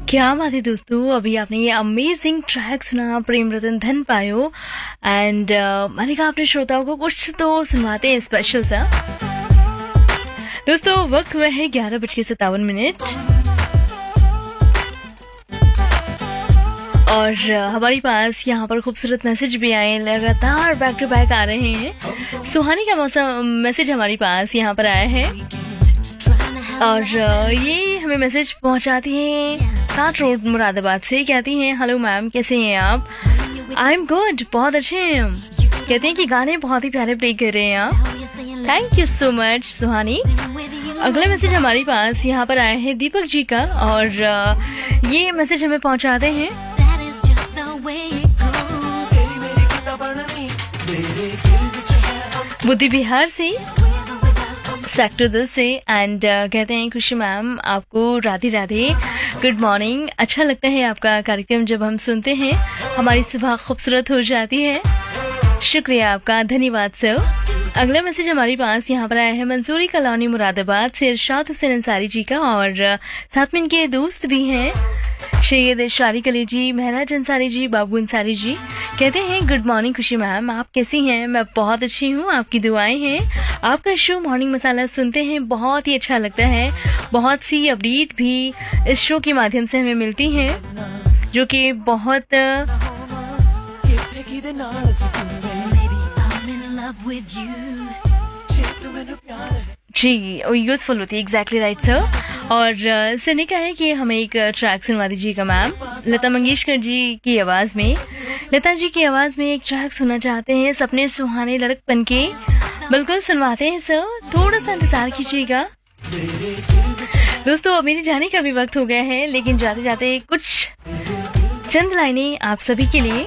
क्या बात है दोस्तों, अभी आपने ये अमेजिंग ट्रैक सुना प्रेम रतन धन पायो एंड मैंने कहा अपने श्रोताओं को कुछ तो सुनवाते हैं स्पेशल सा। दोस्तों वक्त हुआ है 11:57 और हमारे पास यहाँ पर खूबसूरत मैसेज भी आए, लगातार बैक टू बैक आ रहे हैं। सुहानी का मौसम मैसेज हमारे पास यहाँ पर आया है और ये हमें मैसेज पहुँचाती हैं काट रोड मुरादाबाद से। कहती हैं हेलो मैम, कैसे हैं आप? आई एम गुड, बहुत अच्छे हैं। कहते हैं कि गाने बहुत ही प्यारे प्ले कर रहे हैं आप। थैंक यू सो मच सुहानी। अगला मैसेज हमारे पास यहाँ पर आया है दीपक जी का और ये मैसेज हमें पहुँचाते हैं बुद्धि बिहार से, सेक्टर 10 से एंड कहते हैं खुशी मैम आपको राधे राधे, गुड मॉर्निंग। अच्छा लगता है आपका कार्यक्रम, जब हम सुनते हैं हमारी सुबह खूबसूरत हो जाती है। शुक्रिया आपका, धन्यवाद सर। अगला मैसेज हमारे पास यहाँ पर आया है मंसूरी कॉलोनी मुरादाबाद से इरशाद हुसैन अंसारी जी का और साथ में इनके दोस्त भी हैं सैयद शारिक अली जी, महराज अंसारी जी, बाबू अंसारी जी। कहते हैं गुड मॉर्निंग खुशी मैम, आप कैसी हैं? मैं बहुत अच्छी हूँ, आपकी दुआएं हैं। आपका शो मॉर्निंग मसाला सुनते हैं, बहुत ही अच्छा लगता है। बहुत सी अपडेट भी इस शो के माध्यम से हमें मिलती हैं जो कि बहुत जी यूजफुल होती है। Exactly right sir. और सनी का है कि हमें एक ट्रैक सुनवा दीजिएगा मैम, लता मंगेशकर जी की आवाज़ में। लता जी की आवाज़ में एक ट्रैक सुनना चाहते हैं, सपने सुहाने लड़कपन के। बिल्कुल सुनवाते हैं सर, थोड़ा सा इंतजार कीजिएगा। दोस्तों अब मेरे जाने का भी वक्त हो गया है, लेकिन जाते जाते कुछ चंद लाइनें आप सभी के लिए।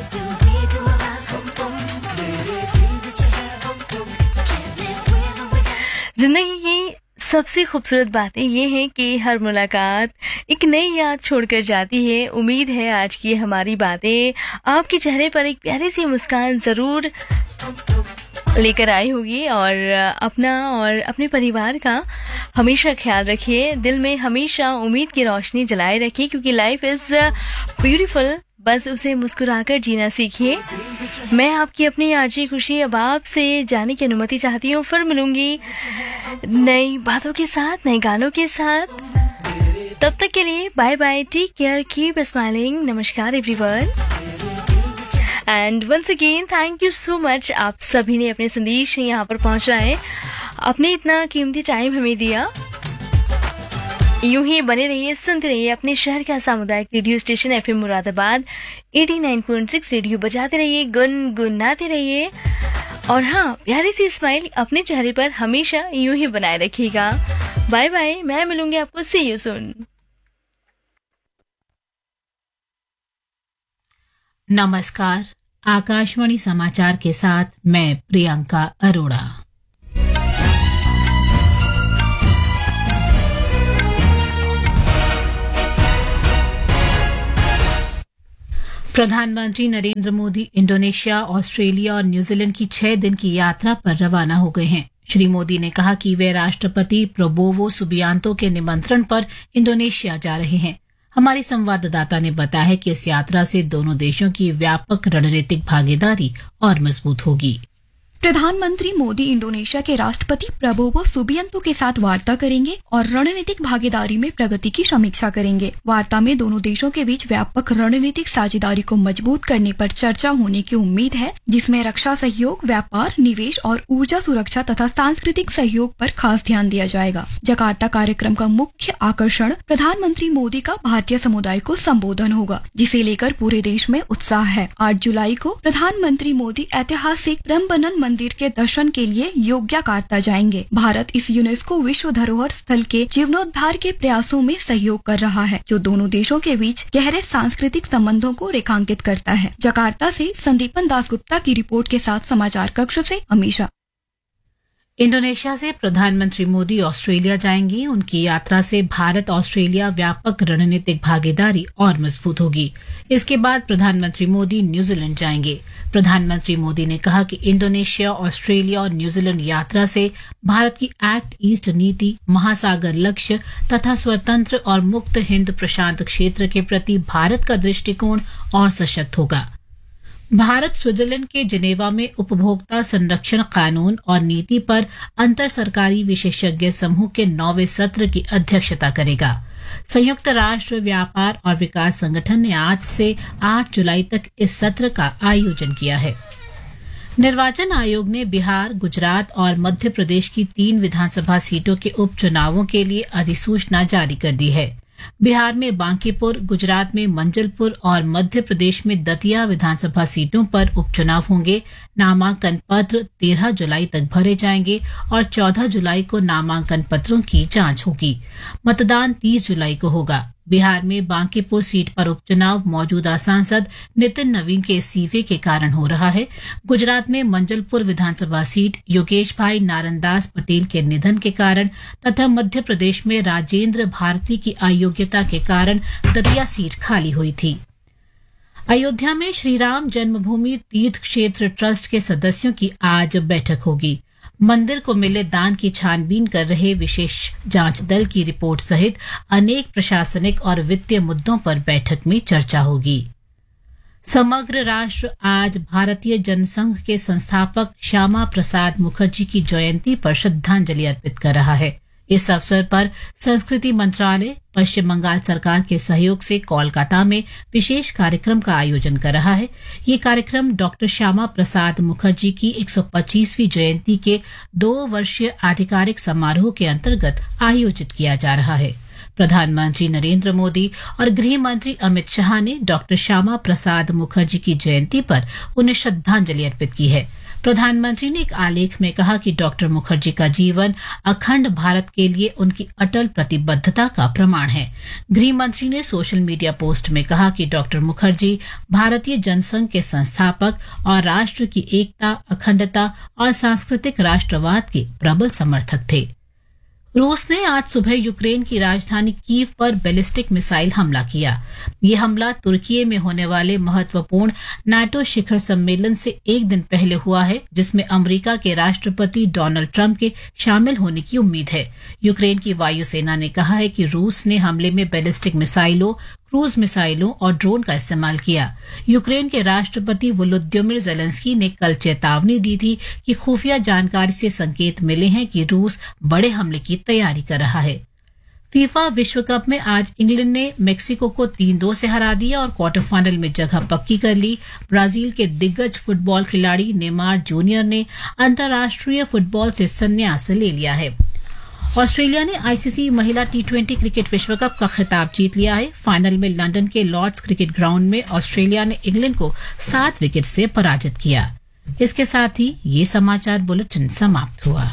जिंदगी की सबसे खूबसूरत बातें ये हैं कि हर मुलाकात एक नई याद छोड़कर जाती है। उम्मीद है आज की हमारी बातें आपके चेहरे पर एक प्यारी सी मुस्कान ज़रूर लेकर आई होगी और अपना और अपने परिवार का हमेशा ख्याल रखिए। दिल में हमेशा उम्मीद की रोशनी जलाए रखिए, क्योंकि लाइफ इज़ ब्यूटीफुल, बस उसे मुस्कुराकर जीना सीखिए। मैं आपकी अपनी आरजी खुशी अब आपसे जाने की अनुमति चाहती हूँ। फिर मिलूंगी नई बातों के साथ, नए गानों के साथ। तब तक के लिए bye bye, take care, keep smiling. नमस्कार everyone and once again thank you so much. आप सभी ने अपने संदेश यहाँ पर पहुँचाए, आपने इतना कीमती टाइम हमें दिया। यूं ही बने रहिए, सुनते रहिए अपने शहर का सामुदायिक radio station FM Moradabad 89.6। Radio बजाते रहिए, गुनगुनाते रहिए और हाँ, प्यारी सी स्माइल अपने चेहरे पर हमेशा यूं ही बनाए रखिएगा। बाय बाय, मैं मिलूंगी आपको, सी यू सून। नमस्कार, आकाशवाणी समाचार के साथ मैं प्रियंका अरोड़ा। प्रधानमंत्री नरेंद्र मोदी इंडोनेशिया, ऑस्ट्रेलिया और न्यूजीलैंड की 6 दिन की यात्रा पर रवाना हो गए हैं। श्री मोदी ने कहा कि वे राष्ट्रपति प्रबोवो सुबियांतो के निमंत्रण पर इंडोनेशिया जा रहे हैं। हमारी संवाददाता ने बताया है कि इस यात्रा से दोनों देशों की व्यापक रणनीतिक भागीदारी और मजबूत होगी। प्रधानमंत्री मोदी इंडोनेशिया के राष्ट्रपति प्रबोवो सुबियांतो के साथ वार्ता करेंगे और रणनीतिक भागीदारी में प्रगति की समीक्षा करेंगे। वार्ता में दोनों देशों के बीच व्यापक रणनीतिक साझेदारी को मजबूत करने पर चर्चा होने की उम्मीद है, जिसमें रक्षा सहयोग, व्यापार, निवेश और ऊर्जा सुरक्षा तथा सांस्कृतिक सहयोग पर खास ध्यान दिया जाएगा। जकार्ता कार्यक्रम का मुख्य आकर्षण प्रधानमंत्री मोदी का भारतीय समुदाय को संबोधन होगा, जिसे लेकर पूरे देश में उत्साह है। 8 जुलाई को प्रधानमंत्री मोदी ऐतिहासिक प्रम्बनन मंदिर के दर्शन के लिए योग्यकार्ता जाएंगे। भारत इस यूनेस्को विश्व धरोहर स्थल के जीर्णोद्धार के प्रयासों में सहयोग कर रहा है, जो दोनों देशों के बीच गहरे सांस्कृतिक संबंधों को रेखांकित करता है। जकार्ता से संदीपन दासगुप्ता की रिपोर्ट के साथ समाचार कक्ष से अमीषा। इंडोनेशिया से प्रधानमंत्री मोदी ऑस्ट्रेलिया जाएंगे। उनकी यात्रा से भारत ऑस्ट्रेलिया व्यापक रणनीतिक भागीदारी और मजबूत होगी। इसके बाद प्रधानमंत्री मोदी न्यूजीलैंड जाएंगे। प्रधानमंत्री मोदी ने कहा कि इंडोनेशिया, ऑस्ट्रेलिया और न्यूजीलैंड यात्रा से भारत की एक्ट ईस्ट नीति, महासागर लक्ष्य तथा स्वतंत्र और मुक्त हिंद प्रशांत क्षेत्र के प्रति भारत का दृष्टिकोण और सशक्त होगा। भारत स्विट्जरलैंड के जिनेवा में उपभोक्ता संरक्षण कानून और नीति पर अंतर सरकारी विशेषज्ञ समूह के 9वें सत्र की अध्यक्षता करेगा। संयुक्त राष्ट्र व्यापार और विकास संगठन ने आज से 8 जुलाई तक इस सत्र का आयोजन किया है। निर्वाचन आयोग ने बिहार, गुजरात और मध्य प्रदेश की 3 विधानसभा सीटों के उपचुनावों के लिए अधिसूचना जारी कर दी है। बिहार में बांकीपुर, गुजरात में मंजलपुर और मध्य प्रदेश में दतिया विधानसभा सीटों पर उपचुनाव होंगे। नामांकन पत्र 13 जुलाई तक भरे जाएंगे और 14 जुलाई को नामांकन पत्रों की जांच होगी। मतदान 30 जुलाई को होगा। बिहार में बांकीपुर सीट पर उपचुनाव मौजूदा सांसद नितिन नवीन के इस्तीफे के कारण हो रहा है। गुजरात में मंजलपुर विधानसभा सीट योगेश भाई नारनदास पटेल के निधन के कारण तथा मध्य प्रदेश में राजेंद्र भारती की अयोग्यता के कारण दतिया सीट खाली हुई थी। अयोध्या में श्रीराम जन्मभूमि तीर्थ क्षेत्र ट्रस्ट के सदस्यों की आज बैठक होगी। मंदिर को मिले दान की छानबीन कर रहे विशेष जांच दल की रिपोर्ट सहित अनेक प्रशासनिक और वित्तीय मुद्दों पर बैठक में चर्चा होगी। समग्र राष्ट्र आज भारतीय जनसंघ के संस्थापक श्यामा प्रसाद मुखर्जी की जयंती पर श्रद्धांजलि अर्पित कर रहा है। इस अवसर पर संस्कृति मंत्रालय पश्चिम बंगाल सरकार के सहयोग से कोलकाता में विशेष कार्यक्रम का आयोजन कर रहा है। ये कार्यक्रम डॉक्टर श्यामा प्रसाद मुखर्जी की 125वीं जयंती के 2 वर्षीय आधिकारिक समारोह के अंतर्गत आयोजित किया जा रहा है। प्रधानमंत्री नरेंद्र मोदी और गृह मंत्री अमित शाह ने डॉक्टर श्यामा प्रसाद मुखर्जी की जयंती पर उन्हें श्रद्धांजलि अर्पित की है। प्रधानमंत्री ने एक आलेख में कहा कि डॉक्टर मुखर्जी का जीवन अखंड भारत के लिए उनकी अटल प्रतिबद्धता का प्रमाण है। गृह मंत्री ने सोशल मीडिया पोस्ट में कहा कि डॉक्टर मुखर्जी भारतीय जनसंघ के संस्थापक और राष्ट्र की एकता, अखंडता और सांस्कृतिक राष्ट्रवाद के प्रबल समर्थक थे। रूस ने आज सुबह यूक्रेन की राजधानी कीव पर बैलिस्टिक मिसाइल हमला किया। ये हमला तुर्की में होने वाले महत्वपूर्ण नाटो शिखर सम्मेलन से एक दिन पहले हुआ है, जिसमें अमेरिका के राष्ट्रपति डोनाल्ड ट्रंप के शामिल होने की उम्मीद है। यूक्रेन की वायुसेना ने कहा है कि रूस ने हमले में बैलिस्टिक मिसाइलों, क्रूज मिसाइलों और ड्रोन का इस्तेमाल किया। यूक्रेन के राष्ट्रपति वोलोदिमीर ज़ेलेंस्की ने कल चेतावनी दी थी कि खुफिया जानकारी से संकेत मिले हैं कि रूस बड़े हमले की तैयारी कर रहा है। फीफा विश्व कप में आज इंग्लैंड ने मेक्सिको को 3-2 से हरा दिया और क्वार्टर फाइनल में जगह पक्की कर ली। ब्राजील के दिग्गज फुटबॉल खिलाड़ी नेमार जूनियर ने अंतर्राष्ट्रीय फुटबॉल से संन्यास ले लिया है। ऑस्ट्रेलिया ने आईसीसी महिला T20 क्रिकेट विश्व कप का खिताब जीत लिया है। फाइनल में लंदन के लॉर्ड्स क्रिकेट ग्राउंड में ऑस्ट्रेलिया ने इंग्लैंड को 7 विकेट से पराजित किया। इसके साथ ही ये समाचार बुलेटिन समाप्त हुआ।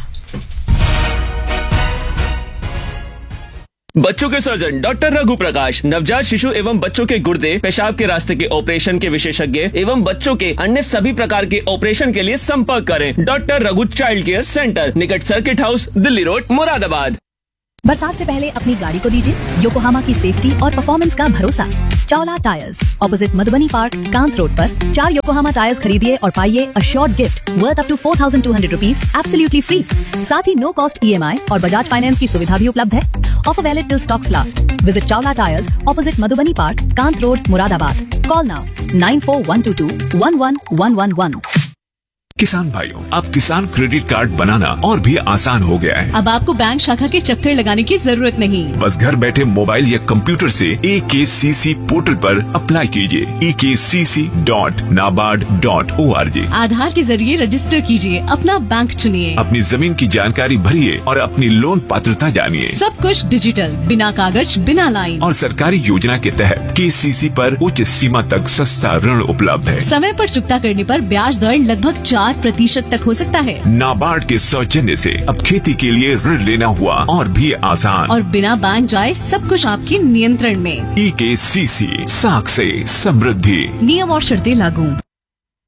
बच्चों के सर्जन डॉक्टर रघु प्रकाश नवजात शिशु एवं बच्चों के गुर्दे, पेशाब के रास्ते के ऑपरेशन के विशेषज्ञ एवं बच्चों के अन्य सभी प्रकार के ऑपरेशन के लिए संपर्क करें। Doctor Raghu child care centre, निकट circuit house, Delhi road, Moradabad. बरसात से पहले अपनी गाड़ी को दीजिए योकोहामा की सेफ्टी और परफॉर्मेंस का भरोसा। Chawla tyres, opposite Madhubani park, Kant road पर 4 योकोहामा टायर्स खरीदिए और पाइए assured gift worth up to 4,200 rupees absolutely free. साथ ही नो कॉस्ट EMI और बजाज फाइनेंस की सुविधा भी उपलब्ध है। Offer valid till stocks last. Visit Chawla tyres, opposite Madhubani park, Kant road, Moradabad. Call now 94-122-11111। किसान भाइयों, अब किसान क्रेडिट कार्ड बनाना और भी आसान हो गया है। अब आपको बैंक शाखा के चक्कर लगाने की जरूरत नहीं। बस घर बैठे मोबाइल या कंप्यूटर से EKCC पोर्टल पर अप्लाई कीजिए। ekcc.nabard.org। आधार के जरिए रजिस्टर कीजिए, अपना बैंक चुनिए, अपनी जमीन की जानकारी भरिए और अपनी लोन पात्रता जानिए। सब कुछ डिजिटल, बिना कागज, बिना लाइन। और सरकारी योजना के तहत KCC पर उच्च सीमा तक सस्ता ऋण उपलब्ध है। समय पर चुकता करने पर ब्याज दर लगभग 4% तक हो सकता है। नाबार्ड के सौजन्य से अब खेती के लिए ऋण लेना हुआ और भी आसान, और बिना बैंक जाए सब कुछ आपके नियंत्रण में। EKCC, साख से समृद्धि। नियम और शर्तें लागू।